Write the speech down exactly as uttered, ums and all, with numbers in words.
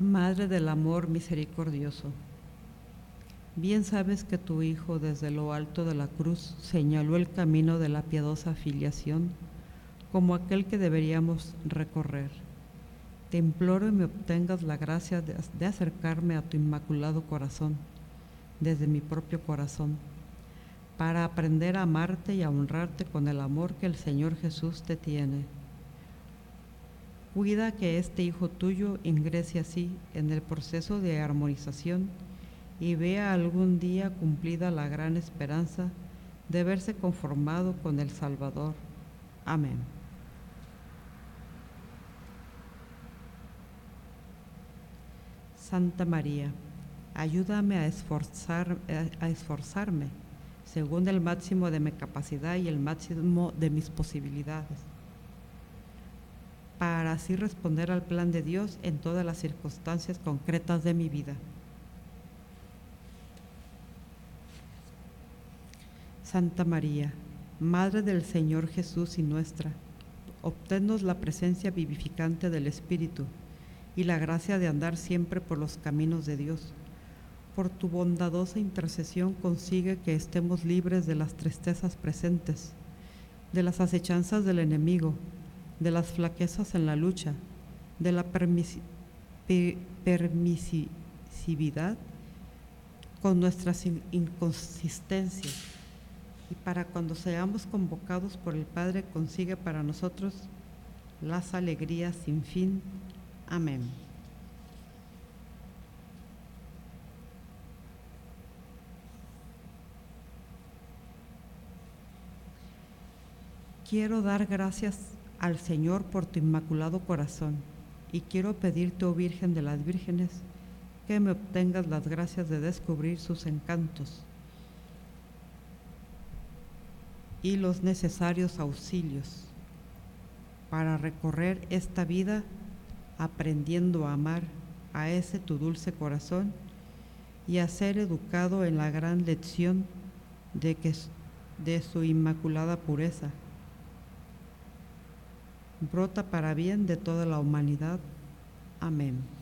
Madre del amor misericordioso, bien sabes que tu Hijo desde lo alto de la cruz señaló el camino de la piadosa filiación como aquel que deberíamos recorrer. Te imploro y me obtengas la gracia de, de acercarme a tu inmaculado corazón, desde mi propio corazón, para aprender a amarte y a honrarte con el amor que el Señor Jesús te tiene. Cuida que este Hijo tuyo ingrese así en el proceso de armonización y vea algún día cumplida la gran esperanza de verse conformado con el Salvador. Amén. Santa María, ayúdame a, esforzar, a esforzarme según el máximo de mi capacidad y el máximo de mis posibilidades, para así responder al plan de Dios en todas las circunstancias concretas de mi vida. Santa María, Madre del Señor Jesús y nuestra, obténnos la presencia vivificante del Espíritu y la gracia de andar siempre por los caminos de Dios. Por tu bondadosa intercesión consigue que estemos libres de las tristezas presentes, de las acechanzas del enemigo, de las flaquezas en la lucha, de la permisi- pe- permisividad con nuestras in- inconsistencias, y para cuando seamos convocados por el Padre consigue para nosotros las alegrías sin fin. Amén. Quiero dar gracias al Señor por tu inmaculado corazón y quiero pedirte, oh Virgen de las Vírgenes, que me obtengas las gracias de descubrir sus encantos y los necesarios auxilios para recorrer esta vida aprendiendo a amar a ese tu dulce corazón y a ser educado en la gran lección de, que, de su inmaculada pureza. Brota para bien de toda la humanidad. Amén.